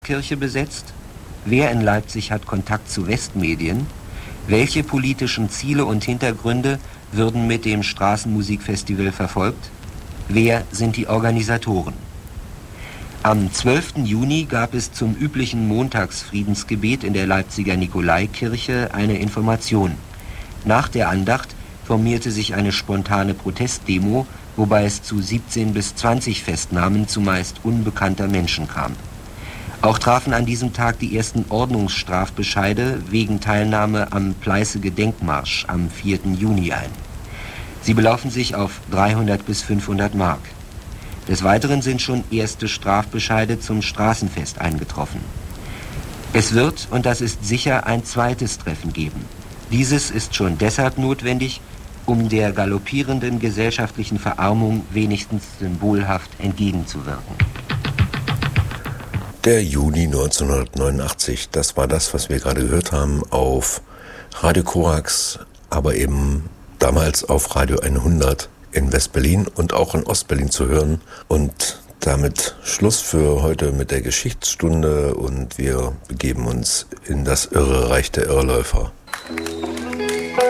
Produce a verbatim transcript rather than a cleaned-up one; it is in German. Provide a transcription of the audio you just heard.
Kirche besetzt? Wer in Leipzig hat Kontakt zu Westmedien? Welche politischen Ziele und Hintergründe würden mit dem Straßenmusikfestival verfolgt? Wer sind die Organisatoren? Am zwölften Juni gab es zum üblichen Montagsfriedensgebet in der Leipziger Nikolaikirche eine Information. Nach der Andacht formierte sich eine spontane Protestdemo, wobei es zu siebzehn bis zwanzig Festnahmen zumeist unbekannter Menschen kam. Auch trafen an diesem Tag die ersten Ordnungsstrafbescheide wegen Teilnahme am Pleiße-Gedenkmarsch am vierten Juni ein. Sie belaufen sich auf dreihundert bis fünfhundert Mark. Des Weiteren sind schon erste Strafbescheide zum Straßenfest eingetroffen. Es wird, und das ist sicher, ein zweites Treffen geben. Dieses ist schon deshalb notwendig, um der galoppierenden gesellschaftlichen Verarmung wenigstens symbolhaft entgegenzuwirken. Der Juni neunzehnhundertneunundachtzig, das war das, was wir gerade gehört haben auf Radio Korax, aber eben damals auf Radio hundert in West-Berlin und auch in Ost-Berlin zu hören. Und damit Schluss für heute mit der Geschichtsstunde und wir begeben uns in das irre Reich der Irrläufer.